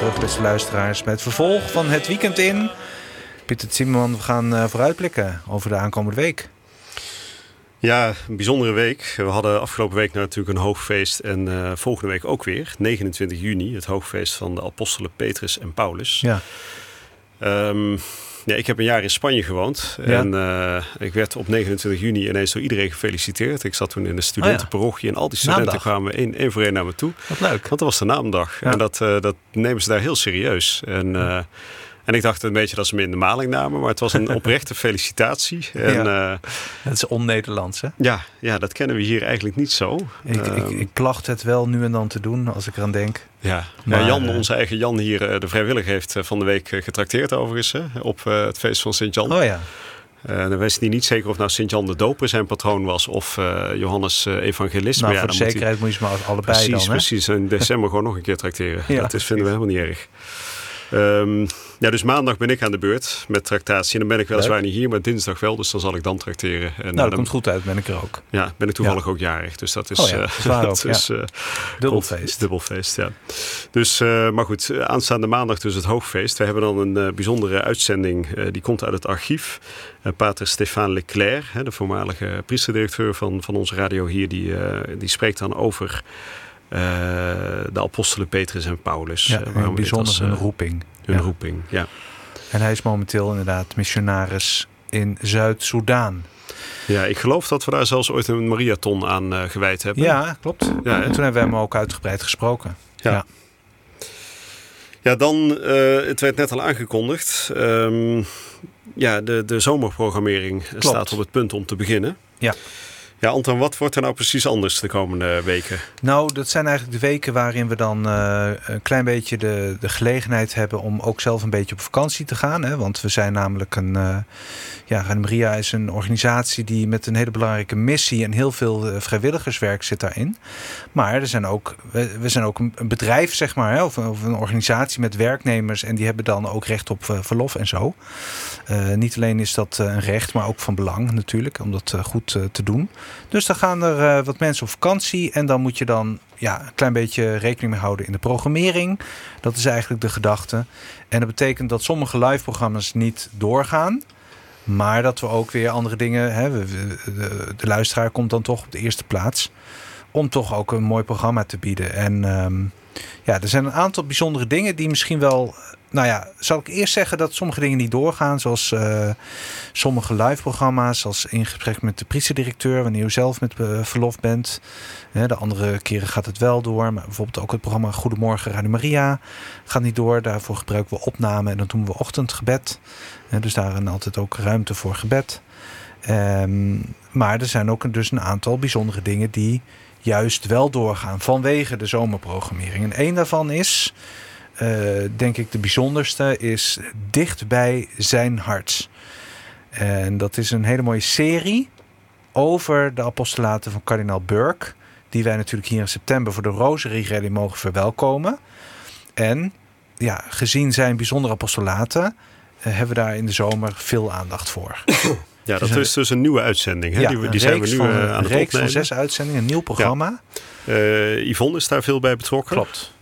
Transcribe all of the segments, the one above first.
terug, beste luisteraars, met het vervolg van het weekend in. Pieter Timmerman, we gaan vooruitblikken over de aankomende week. Ja, een bijzondere week. We hadden afgelopen week natuurlijk een hoogfeest en volgende week ook weer, 29 juni, het hoogfeest van de apostelen Petrus en Paulus. Ja. Ja, ik heb een jaar in Spanje gewoond. Ja. En ik werd op 29 juni ineens door iedereen gefeliciteerd. Ik zat toen in de studentenparochie en al die studenten kwamen één voor één naar me toe. Wat leuk. Want dat was de naamdag. Ja. En dat nemen ze daar heel serieus. En ik dacht een beetje dat ze me in de maling namen. Maar het was een oprechte felicitatie. En, dat is on-Nederlands, hè? Ja, dat kennen we hier eigenlijk niet zo. Ik placht het wel nu en dan te doen, als ik eraan denk. Ja, maar Jan, onze eigen Jan hier, de vrijwilliger, heeft van de week getrakteerd overigens. Op het feest van Sint-Jan. Oh ja. Dan wist hij niet zeker of nou Sint-Jan de Doper zijn patroon was of Johannes Evangelist. Nou, voor de zekerheid moet je ze maar allebei dan. Precies. In december gewoon nog een keer trakteren. Ja, dat vinden we helemaal niet erg. Dus maandag ben ik aan de beurt met tractatie. En dan ben ik weliswaar niet hier, maar dinsdag wel. Dus dan zal ik dan trakteren. En, dat komt goed uit, ben ik er ook. Ja, ben ik toevallig ook jarig. Dus dat is, dubbelfeest. Dubbelfeest, ja. Dus, maar goed, aanstaande maandag dus het hoogfeest. We hebben dan een bijzondere uitzending. Die komt uit het archief. Pater Stéphane Leclerc, de voormalige priesterdirecteur van onze radio hier. Die spreekt dan over de apostelen Petrus en Paulus. Ja, een bijzondere roeping. Hun roeping, ja. En hij is momenteel inderdaad missionaris in Zuid-Soedan. Ja, ik geloof dat we daar zelfs ooit een marathon aan gewijd hebben. Ja, klopt. Ja, en toen hebben we hem ook uitgebreid gesproken. Ja, dan, het werd net al aangekondigd. De zomerprogrammering staat op het punt om te beginnen. Ja. Ja, Anton, wat wordt er nou precies anders de komende weken? Nou, dat zijn eigenlijk de weken waarin we dan een klein beetje de gelegenheid hebben om ook zelf een beetje op vakantie te gaan. Hè? Want we zijn namelijk Radio Maria is een organisatie die met een hele belangrijke missie en heel veel vrijwilligerswerk zit daarin. Maar we zijn ook een bedrijf, zeg maar, hè? Of een organisatie met werknemers en die hebben dan ook recht op verlof en zo. Niet alleen is dat een recht, maar ook van belang natuurlijk, om dat goed te doen. Dus dan gaan er wat mensen op vakantie en dan moet je dan een klein beetje rekening mee houden in de programmering. Dat is eigenlijk de gedachte. En dat betekent dat sommige live-programma's niet doorgaan, maar dat we ook weer andere dingen, hè, de luisteraar komt dan toch op de eerste plaats om toch ook een mooi programma te bieden. En er zijn een aantal bijzondere dingen die misschien wel, zal ik eerst zeggen dat sommige dingen niet doorgaan. Zoals sommige live-programma's, zoals in gesprek met de priesterdirecteur, wanneer u zelf met verlof bent. De andere keren gaat het wel door. Maar bijvoorbeeld ook het programma Goedemorgen Radio Maria gaat niet door. Daarvoor gebruiken we opname en dan doen we ochtendgebed. Dus daarin altijd ook ruimte voor gebed. Maar er zijn ook dus een aantal bijzondere dingen die juist wel doorgaan vanwege de zomerprogrammering. En één daarvan is, denk ik de bijzonderste, is Dicht bij zijn hart. En dat is een hele mooie serie over de apostolaten van kardinaal Burke, die wij natuurlijk hier in september voor de Rosary Rally mogen verwelkomen. En gezien zijn bijzondere apostolaten hebben we daar in de zomer veel aandacht voor. Ja, dat is dus een nieuwe uitzending. Hè? Die zijn we nu aan het opnemen. Een reeks van 6 uitzendingen, een nieuw programma. Ja. Yvonne is daar veel bij betrokken. Klopt.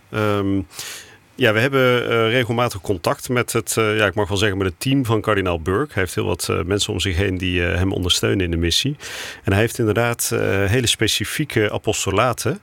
We hebben regelmatig contact met ik mag wel zeggen, met het team van kardinaal Burke. Hij heeft heel wat mensen om zich heen die hem ondersteunen in de missie. En hij heeft inderdaad hele specifieke apostolaten.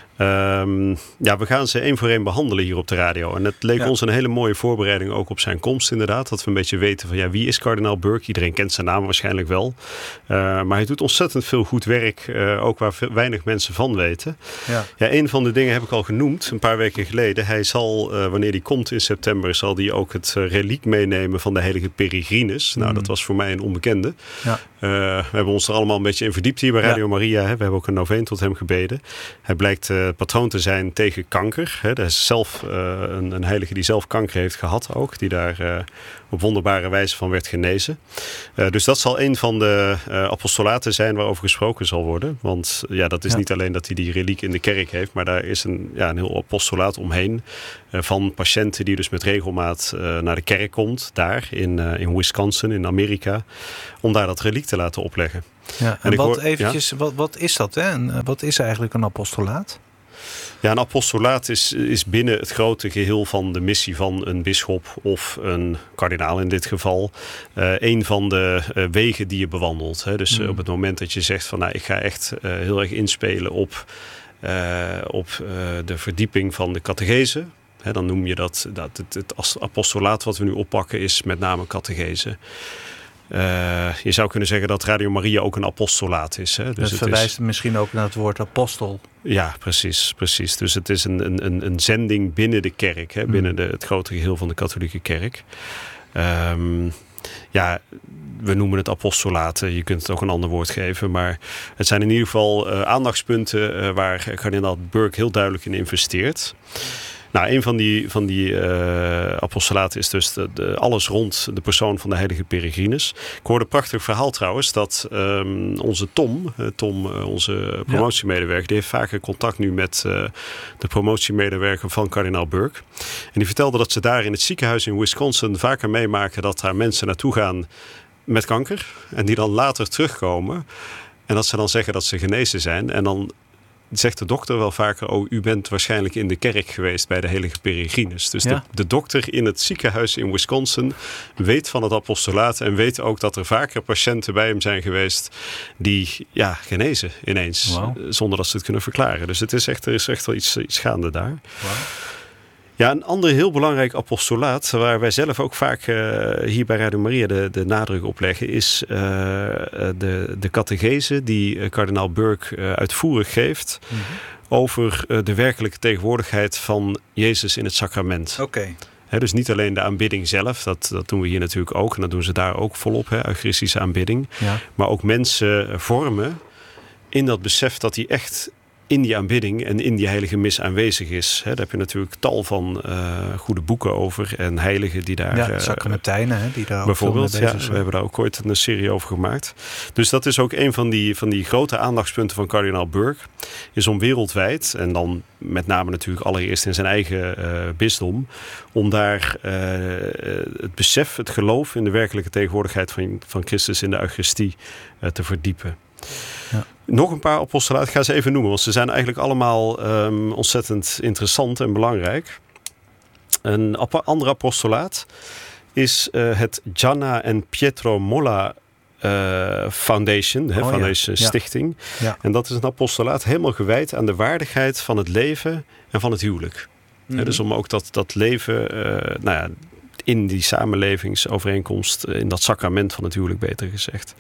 We gaan ze één voor één behandelen hier op de radio. En het leek ons een hele mooie voorbereiding ook op zijn komst inderdaad. Dat we een beetje weten van wie is kardinaal Burke? Iedereen kent zijn naam waarschijnlijk wel. Maar hij doet ontzettend veel goed werk. Ook waar weinig mensen van weten. Ja, een van de dingen heb ik al genoemd een paar weken geleden. Hij zal, wanneer hij komt in september, zal hij ook het reliek meenemen van de heilige Peregrinus. Nou, dat was voor mij een onbekende. Ja. We hebben ons er allemaal een beetje in verdiept hier bij Radio Maria. Hè. We hebben ook een noveen tot hem gebeden. Hij blijkt patroon te zijn tegen kanker. Hij is zelf een heilige die zelf kanker heeft gehad ook. Die daar op wonderbare wijze van werd genezen. Dus dat zal een van de apostolaten zijn waarover gesproken zal worden. Want dat is niet alleen dat hij die reliek in de kerk heeft. Maar daar is een heel apostolaat omheen. Van patiënten die dus met regelmaat naar de kerk komt. Daar in Wisconsin in Amerika. Om daar dat reliek te laten opleggen. Ja, wat is dat? Hè? En wat is eigenlijk een apostolaat? Ja, een apostolaat is binnen het grote geheel van de missie van een bisschop of een kardinaal in dit geval. Een van de wegen die je bewandelt. Hè. Dus op het moment dat je zegt van ik ga echt heel erg inspelen op de verdieping van de catechese. Hè, dan noem je dat het apostolaat wat we nu oppakken is met name catechese. Je zou kunnen zeggen dat Radio Maria ook een apostolaat is. Hè? Dus dat verwijst misschien ook naar het woord apostel. Ja, precies. Dus het is een zending binnen de kerk. Hè? Binnen het grote geheel van de katholieke kerk. We noemen het apostolaat. Je kunt het ook een ander woord geven. Maar het zijn in ieder geval aandachtspunten waar kardinaal Burke heel duidelijk in investeert. Nou, een van die apostolaten is dus alles rond de persoon van de heilige Peregrinus. Ik hoorde een prachtig verhaal trouwens dat onze Tom, onze promotiemedewerker, die heeft vaker contact nu met de promotiemedewerker van kardinaal Burke. En die vertelde dat ze daar in het ziekenhuis in Wisconsin vaker meemaken dat daar mensen naartoe gaan met kanker. En die dan later terugkomen. En dat ze dan zeggen dat ze genezen zijn. En dan zegt de dokter wel vaker, u bent waarschijnlijk in de kerk geweest bij de heilige Peregrinus. Dus de dokter in het ziekenhuis in Wisconsin weet van het apostolaat en weet ook dat er vaker patiënten bij hem zijn geweest die genezen ineens. Wow. Zonder dat ze het kunnen verklaren. Dus er is echt wel iets gaande daar. Wow. Ja, een ander heel belangrijk apostolaat, waar wij zelf ook vaak hier bij Radio Maria de nadruk op leggen, is de catechese die kardinaal Burke uitvoerig geeft over de werkelijke tegenwoordigheid van Jezus in het sacrament. Oké. Dus niet alleen de aanbidding zelf, dat doen we hier natuurlijk ook en dat doen ze daar ook volop, eucharistische aanbidding. Ja. Maar ook mensen vormen in dat besef dat hij echt in die aanbidding en in die heilige mis aanwezig is. Daar heb je natuurlijk tal van goede boeken over en heiligen die daar... Ja, sacramentijnen, die daar ook bijvoorbeeld, veel mee bezig zijn. We hebben daar ook ooit een serie over gemaakt. Dus dat is ook een van die grote aandachtspunten van kardinaal Burke. Is om wereldwijd, en dan met name natuurlijk allereerst in zijn eigen bisdom, om daar het besef, het geloof in de werkelijke tegenwoordigheid van Christus in de Eucharistie te verdiepen. Ja. Nog een paar apostolaten, ik ga ze even noemen, want ze zijn eigenlijk allemaal ontzettend interessant en belangrijk. Een ander apostolaat is het Gianna en Pietro Molla Foundation, Stichting. Ja. En dat is een apostolaat helemaal gewijd aan de waardigheid van het leven en van het huwelijk. Dus om ook dat leven in die samenlevingsovereenkomst, in dat sacrament van het huwelijk beter gezegd.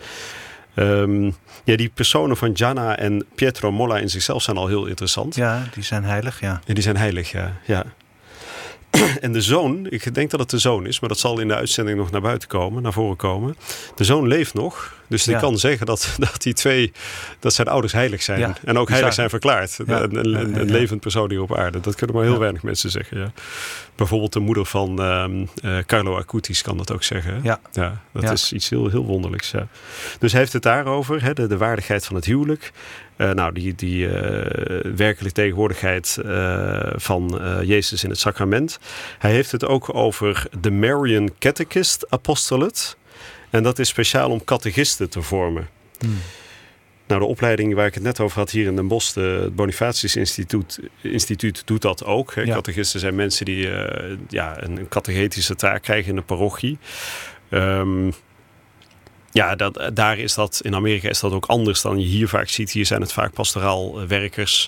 Die personen van Gianna en Pietro Molla in zichzelf zijn al heel interessant. Ja, die zijn heilig, ja. Ja, die zijn heilig, ja. En de zoon, ik denk dat het de zoon is, maar dat zal in de uitzending nog naar voren komen. De zoon leeft nog, dus die kan zeggen dat die twee, dat zijn ouders heilig zijn. Ja, en ook heilig zijn verklaard. Ja. Een levend persoon hier op aarde. Dat kunnen maar heel weinig mensen zeggen. Ja. Bijvoorbeeld de moeder van Carlo Acutis kan dat ook zeggen. Ja, dat is iets heel, heel wonderlijks. Ja. Dus hij heeft het daarover, de waardigheid van het huwelijk. Die werkelijke tegenwoordigheid van Jezus in het sacrament. Hij heeft het ook over de Marian Catechist Apostolate. En dat is speciaal om catechisten te vormen. Nou, de opleiding waar ik het net over had hier in Den Bosch, het Bonifatius Instituut doet dat ook. Ja. Catechisten zijn mensen die een catechetische taak krijgen in de parochie. Daar is dat, in Amerika is dat ook anders dan je hier vaak ziet. Hier zijn het vaak pastoraal werkers.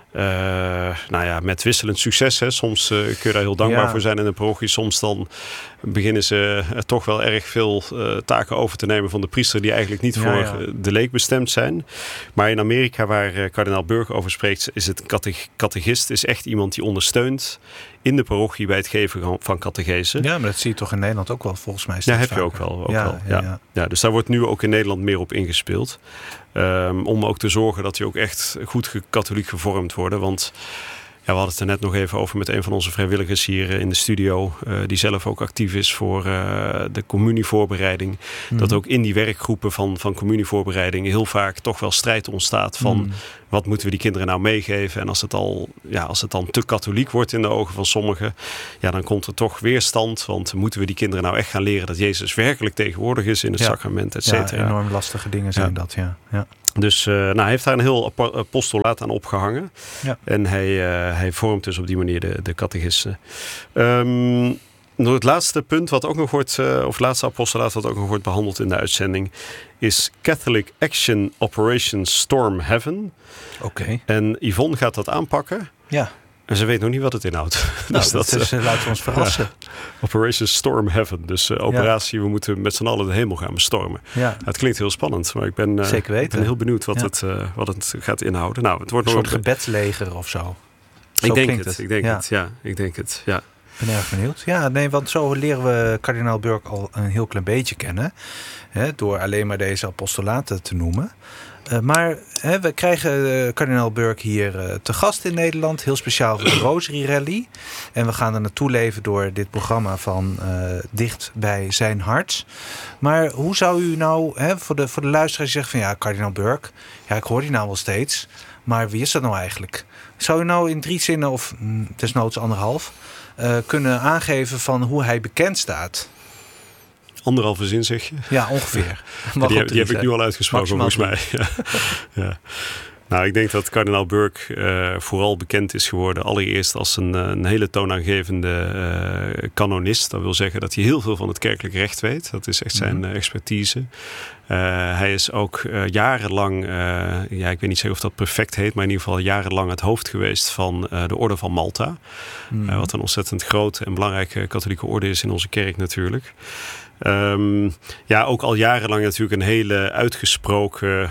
Met wisselend succes. Hè. Soms kun je daar heel dankbaar voor zijn in de parochie. Soms dan beginnen ze toch wel erg veel taken over te nemen van de priester die eigenlijk niet voor de leek bestemd zijn. Maar in Amerika, waar kardinaal Burke over spreekt, is het catechist is echt iemand die ondersteunt in de parochie bij het geven van catechese. Ja, maar dat zie je toch in Nederland ook wel, volgens mij. Ja, heb je ook wel. Ja, dus daar wordt nu ook in Nederland meer op ingespeeld. Om ook te zorgen dat die ook echt goed katholiek gevormd worden. Want we hadden het er net nog even over met een van onze vrijwilligers hier in de studio. Die zelf ook actief is voor de communievoorbereiding. Dat ook in die werkgroepen van communievoorbereiding heel vaak toch wel strijd ontstaat van wat moeten we die kinderen nou meegeven. En als het dan te katholiek wordt in de ogen van sommigen, dan komt er toch weerstand. Want moeten we die kinderen nou echt gaan leren dat Jezus werkelijk tegenwoordig is in het sacrament, et cetera. Ja, enorm lastige dingen zijn dat, ja. Dus hij heeft daar een heel apostolaat aan opgehangen. Ja. En hij vormt dus op die manier de catechisten. Het laatste punt wat ook nog wordt, of het laatste apostolaat wat ook nog wordt behandeld in de uitzending, is Catholic Action Operation Storm Heaven. Oké. En Yvonne gaat dat aanpakken. Ja. En ze weet nog niet wat het inhoudt. Nou, dus laten we ons verrassen. Operation Storm Heaven. Dus operatie, we moeten met z'n allen de hemel gaan bestormen. Ja. Het klinkt heel spannend, maar ik ben heel benieuwd wat het gaat inhouden. Nou, het wordt een nog soort gebedsleger of zo. Ik denk het. Ik ben erg benieuwd. Ja, nee, want zo leren we kardinaal Burke al een heel klein beetje kennen. Hè, door alleen maar deze apostolaten te noemen. Maar we krijgen kardinaal Burke hier te gast in Nederland. Heel speciaal voor de Rosary Rally. En we gaan er naartoe leven door dit programma van Dicht bij zijn hart. Maar hoe zou u nou, voor de luisteraars zeggen van ja, kardinaal Burke, ja, ik hoor die nou wel steeds. Maar wie is dat nou eigenlijk? Zou u nou in 3 zinnen of desnoods 1,5 kunnen aangeven van hoe hij bekend staat? 1,5 zin zeg je? Ja, ongeveer. Die heb ik nu al uitgesproken volgens mij. Ja. Nou, ik denk dat kardinaal Burke vooral bekend is geworden allereerst als een hele toonaangevende kanonist. Dat wil zeggen dat hij heel veel van het kerkelijk recht weet. Dat is echt zijn expertise. Hij is ook jarenlang, ik weet niet zeker of dat perfect heet, maar in ieder geval jarenlang het hoofd geweest van de Orde van Malta. Wat een ontzettend grote en belangrijke katholieke orde is in onze kerk natuurlijk. Ook al jarenlang natuurlijk een hele uitgesproken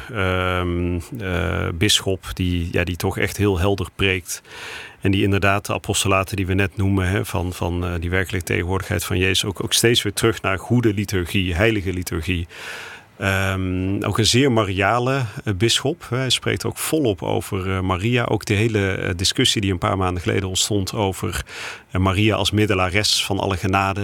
bisschop die toch echt heel helder preekt. En die inderdaad de apostolaten die we net noemen, van die werkelijke tegenwoordigheid van Jezus, ook steeds weer terug naar goede liturgie, heilige liturgie. Ook een zeer mariale bisschop. Hij spreekt ook volop over Maria. Ook de hele discussie die een paar maanden geleden ontstond over Maria als middelares van alle genade.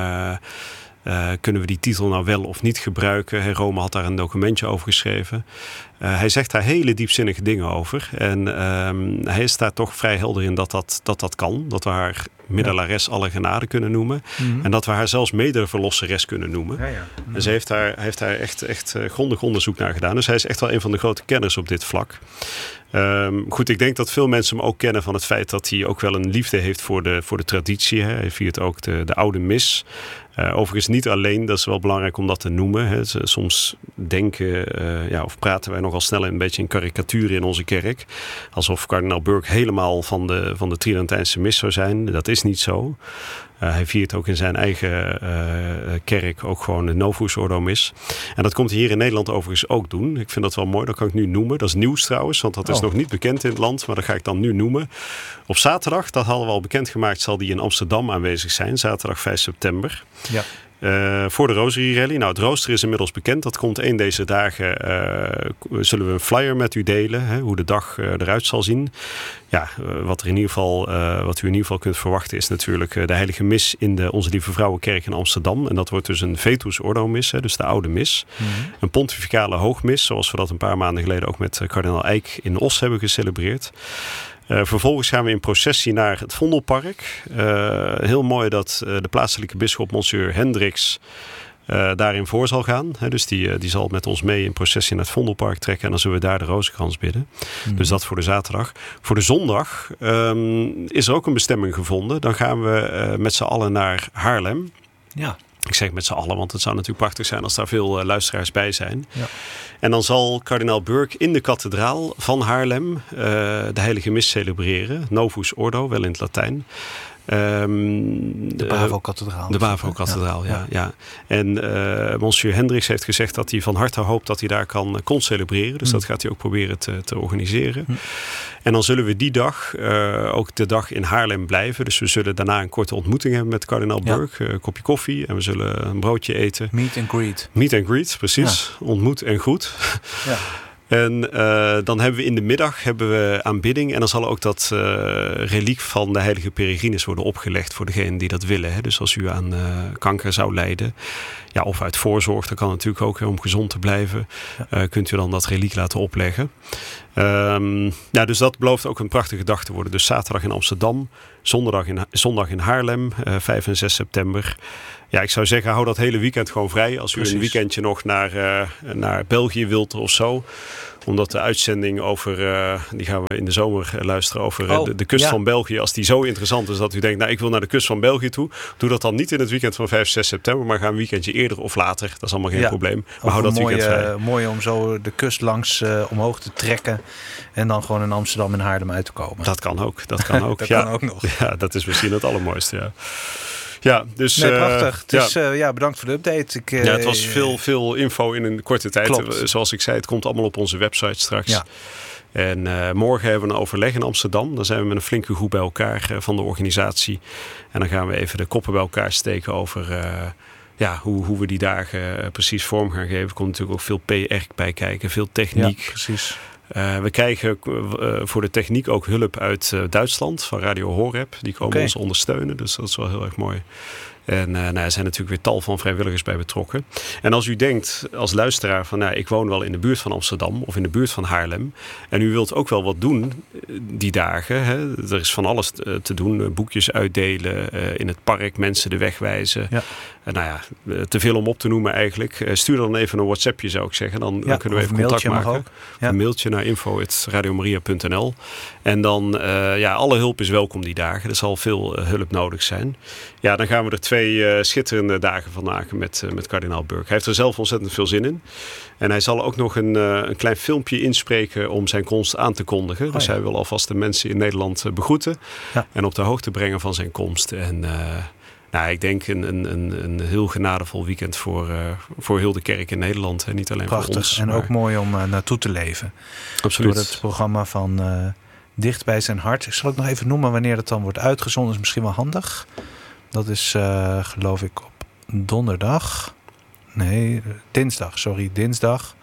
Kunnen we die titel nou wel of niet gebruiken? Rome had daar een documentje over geschreven. Hij zegt daar hele diepzinnige dingen over. En hij is daar toch vrij helder in dat kan. Dat we haar middelares alle genade kunnen noemen. En dat we haar zelfs mederverlosseres kunnen noemen. En hij heeft daar echt grondig onderzoek naar gedaan. Dus hij is echt wel een van de grote kenners op dit vlak. Goed, ik denk dat veel mensen hem ook kennen van het feit dat hij ook wel een liefde heeft voor de traditie. Hè. Hij viert ook de oude mis. Overigens niet alleen, dat is wel belangrijk om dat te noemen. Hè. Soms denken of praten wij nogal snel een beetje in karikaturen in onze kerk. Alsof kardinaal Burke helemaal van de Tridentijnse mis zou zijn. Dat is niet zo. Hij viert ook in zijn eigen kerk ook gewoon de Novus Ordo mis. En dat komt hij hier in Nederland overigens ook doen. Ik vind dat wel mooi, dat kan ik nu noemen. Dat is nieuws trouwens, want dat is nog niet bekend in het land. Maar dat ga ik dan nu noemen. Op zaterdag, dat hadden we al bekendgemaakt, zal die in Amsterdam aanwezig zijn. Zaterdag 5 september. Ja. Voor de Rosary Rally. Nou, het rooster is inmiddels bekend. Dat komt een deze dagen. Zullen we een flyer met u delen. Hè, hoe de dag eruit zal zien. Ja, wat u in ieder geval kunt verwachten is natuurlijk de heilige mis in de Onze Lieve Vrouwenkerk in Amsterdam. En dat wordt dus een Vetus Ordo mis, dus de oude mis. Een pontificale hoogmis, zoals we dat een paar maanden geleden ook met kardinaal Eijk in Os hebben gecelebreerd. Vervolgens gaan we in processie naar het Vondelpark. Heel mooi dat de plaatselijke bisschop Monsieur Hendricks daarin voor zal gaan. Dus die zal met ons mee in processie naar het Vondelpark trekken. En dan zullen we daar de rozenkrans bidden. Dus dat voor de zaterdag. Voor de zondag is er ook een bestemming gevonden. Dan gaan we met z'n allen naar Haarlem. Ja. Ik zeg met z'n allen, want het zou natuurlijk prachtig zijn als daar veel luisteraars bij zijn. Ja. En dan zal kardinaal Burke in de kathedraal van Haarlem de heilige mis celebreren. Novus Ordo, wel in het Latijn. De Bavo-kathedraal. De Bavo-kathedraal, ja. En Monsieur Hendricks heeft gezegd dat hij van harte hoopt dat hij daar kan celebreren. Dus dat gaat hij ook proberen te organiseren. En dan zullen we die dag ook de dag in Haarlem blijven. Dus we zullen daarna een korte ontmoeting hebben met kardinaal Burke. Een kopje koffie en we zullen een broodje eten. Meet and greet. Meet and greet, precies. Ja. Ontmoet en groet. Ja. En dan hebben we in de middag aanbidding. En dan zal ook dat reliek van de heilige Peregrinus worden opgelegd voor degenen die dat willen. Hè. Dus als u aan kanker zou lijden, of uit voorzorg, dan kan het natuurlijk ook om gezond te blijven. Kunt u dan dat reliek laten opleggen. Dus dat belooft ook een prachtige dag te worden. Dus zaterdag in Amsterdam, zondag in Haarlem, 5 en 6 september. Ja, ik zou zeggen, hou dat hele weekend gewoon vrij. Als u een weekendje nog naar België wilt of zo. Omdat de uitzending over, die gaan we in de zomer luisteren, over de kust van België. Als die zo interessant is dat u denkt, nou ik wil naar de kust van België toe. Doe dat dan niet in het weekend van 5, 6 september. Maar ga een weekendje eerder of later. Dat is allemaal geen probleem. Maar hou dat weekend vrij. Mooi om zo de kust langs omhoog te trekken. En dan gewoon in Amsterdam en Haarlem uit te komen. Dat kan ook. Dat kan ook. Dat kan ook nog. Ja, dat is misschien het allermooiste, ja. Ja, dus, prachtig. Dus bedankt voor de update. Het was veel info in een korte tijd. Klopt. Zoals ik zei, het komt allemaal op onze website straks. Ja. En morgen hebben we een overleg in Amsterdam. Dan zijn we met een flinke groep bij elkaar van de organisatie. En dan gaan we even de koppen bij elkaar steken over hoe we die dagen precies vorm gaan geven. Er komt natuurlijk ook veel PR bij kijken, veel techniek. Ja, precies. We krijgen voor de techniek ook hulp uit Duitsland, van Radio Horeb. Die komen ons ondersteunen, dus dat is wel heel erg mooi. En er zijn natuurlijk weer tal van vrijwilligers bij betrokken. En als u denkt als luisteraar van, ik woon wel in de buurt van Amsterdam of in de buurt van Haarlem. En u wilt ook wel wat doen die dagen. Hè? Er is van alles te doen. Boekjes uitdelen, in het park mensen de weg wijzen. Ja. Te veel om op te noemen eigenlijk. Stuur dan even een WhatsAppje, zou ik zeggen. Dan kunnen we even contact maken. Ja. Een mailtje naar info@radiomaria.nl. En dan, alle hulp is welkom die dagen. Er zal veel hulp nodig zijn. Ja, dan gaan we er 2 schitterende dagen van maken met kardinaal Burke. Hij heeft er zelf ontzettend veel zin in. En hij zal ook nog een klein filmpje inspreken om zijn komst aan te kondigen. Dus hij wil alvast de mensen in Nederland begroeten. Ja. En op de hoogte brengen van zijn komst. En ik denk een heel genadevol weekend voor heel de kerk in Nederland. En niet alleen prachtig. Voor ons. En ook mooi om naartoe te leven. Absoluut. Door het programma van Dicht bij zijn hart. Zal ik nog even noemen wanneer het dan wordt uitgezonden? Is misschien wel handig. Dat is geloof ik op dinsdag.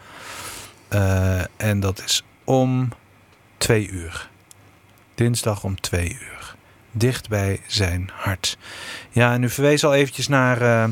En dat is om 2 uur. Dinsdag om 2 uur. Dicht bij zijn hart. Ja, en u verwees al eventjes naar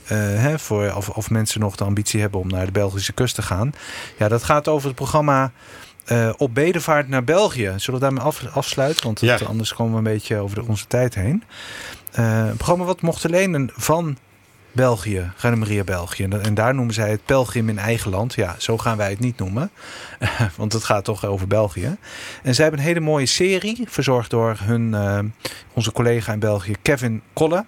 of mensen nog de ambitie hebben om naar de Belgische kust te gaan. Ja, dat gaat over het programma Op bedevaart naar België. Zullen we daarmee afsluiten? Want anders komen we een beetje over onze tijd heen. Een programma wat mochten lenen van België, Radio Maria België. En daar noemen zij het pelgrim in eigen land. Ja, zo gaan wij het niet noemen. Want het gaat toch over België. En zij hebben een hele mooie serie, verzorgd door onze collega in België, Kevin Kolle.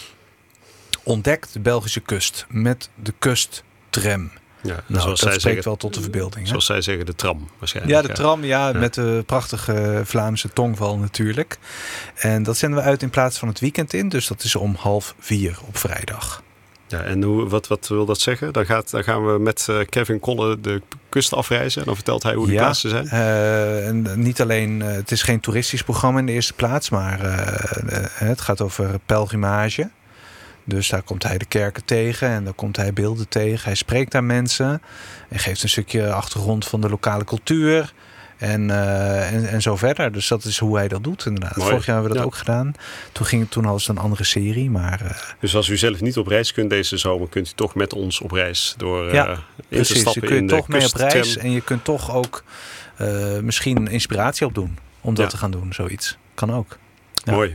Ontdekt de Belgische kust met de kusttram. Ja, dat spreekt wel tot de verbeelding. Zoals zij zeggen, de tram waarschijnlijk. Ja, de tram, met de prachtige Vlaamse tongval natuurlijk. En dat zenden we uit in plaats van het weekend in. Dus dat is om 3:30 op vrijdag. Ja, en wat wil dat zeggen? Dan gaan we met Kevin Kolle de kust afreizen. En dan vertelt hij hoe die plaatsen zijn. En niet alleen, het is geen toeristisch programma in de eerste plaats. Maar het gaat over pelgrimage. Dus daar komt hij de kerken tegen en daar komt hij beelden tegen. Hij spreekt aan mensen en geeft een stukje achtergrond van de lokale cultuur en zo verder. Dus dat is hoe hij dat doet inderdaad. Mooi. Vorig jaar hebben we dat ook gedaan. Toen hadden ze een andere serie. Dus als u zelf niet op reis kunt deze zomer, kunt u toch met ons op reis door in te stappen. Je kunt toch mee op reis en je kunt toch ook misschien inspiratie opdoen om dat te gaan doen. Zoiets. Kan ook. Ja. Mooi.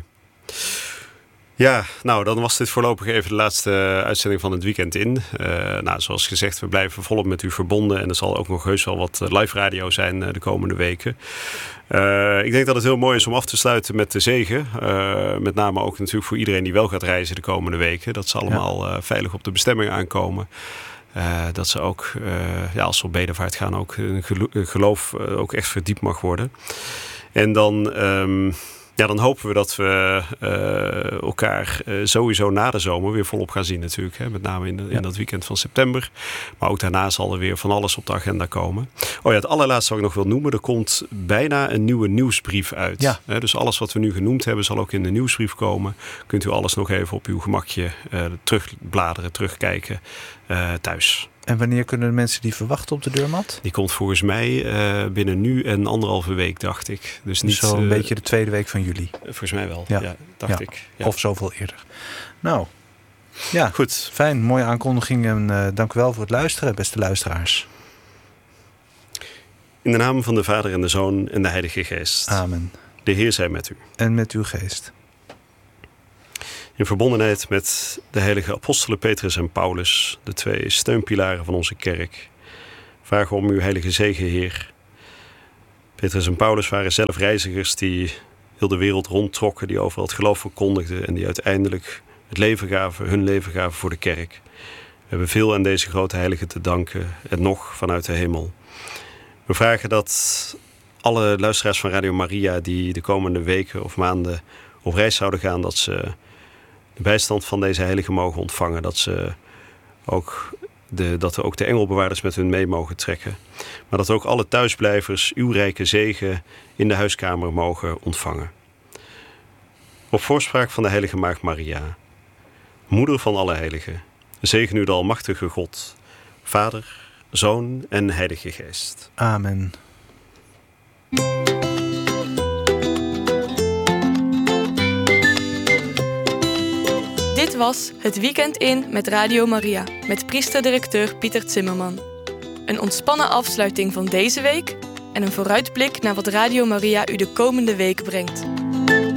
Ja, nou dan was dit voorlopig even de laatste uitzending van het weekend in. Zoals gezegd, we blijven volop met u verbonden. En er zal ook nog heus wel wat live radio zijn de komende weken. Ik denk dat het heel mooi is om af te sluiten met de zegen. Met name ook natuurlijk voor iedereen die wel gaat reizen de komende weken. Dat ze allemaal veilig op de bestemming aankomen. Dat ze ook, als ze op bedevaart gaan, ook hun geloof ook echt verdiept mag worden. En dan hopen we dat we elkaar sowieso na de zomer weer volop gaan zien natuurlijk. Hè? Met name in dat weekend van september. Maar ook daarna zal er weer van alles op de agenda komen. Het allerlaatste wat ik nog wil noemen. Er komt bijna een nieuwe nieuwsbrief uit. Ja. Dus alles wat we nu genoemd hebben zal ook in de nieuwsbrief komen. Kunt u alles nog even op uw gemakje terugbladeren, terugkijken thuis. En wanneer kunnen de mensen die verwachten op de deurmat? Die komt volgens mij binnen nu en 1,5 week, dacht ik. Dus niet zo een beetje de tweede week van juli. Volgens mij wel, dacht ik. Ja. Of zoveel eerder. Nou, ja, goed. Fijn, mooie aankondiging. En dank u wel voor het luisteren, beste luisteraars. In de naam van de Vader en de Zoon en de Heilige Geest. Amen. De Heer zij met u. En met uw geest. In verbondenheid met de heilige apostelen Petrus en Paulus, de 2 steunpilaren van onze kerk, vragen om uw heilige zegen, Heer. Petrus en Paulus waren zelf reizigers die heel de wereld rondtrokken, die overal het geloof verkondigden en die uiteindelijk hun leven gaven voor de kerk. We hebben veel aan deze grote heiligen te danken en nog vanuit de hemel. We vragen dat alle luisteraars van Radio Maria die de komende weken of maanden op reis zouden gaan, dat ze de bijstand van deze heiligen mogen ontvangen. Dat ook de engelbewaarders met hun mee mogen trekken. Maar dat ook alle thuisblijvers uw rijke zegen in de huiskamer mogen ontvangen. Op voorspraak van de heilige maagd Maria, moeder van alle heiligen, zegen u de almachtige God, Vader, Zoon en Heilige Geest. Amen. Dit was Het Weekend in met Radio Maria, met priester-directeur Pieter Zimmerman. Een ontspannen afsluiting van deze week en een vooruitblik naar wat Radio Maria u de komende week brengt.